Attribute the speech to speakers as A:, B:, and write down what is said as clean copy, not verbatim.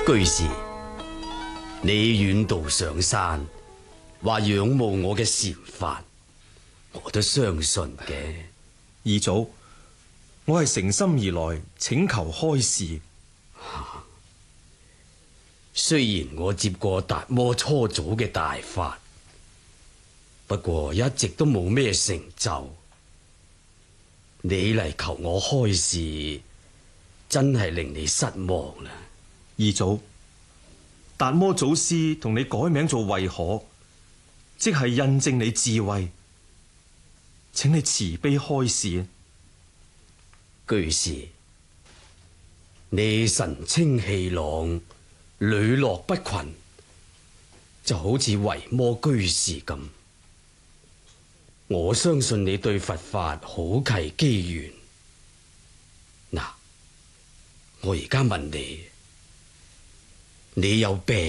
A: 居士，你遠道上山，話仰慕我嘅禪法，我都相信嘅。
B: 二祖，我係誠心而來，請求開示。
A: 雖然我接過達摩初祖嘅大法，不過一直都冇咩成就。你嚟求我開示，真係令你失望啦。
B: 二祖，達摩祖師同你改名做慧可，即係印證你智慧，請你慈悲開示。
A: 居士，你神清氣朗，磊落不群，就好似維摩居士咁。我相信你對佛法好契機緣。嗱，我而家問你，你有病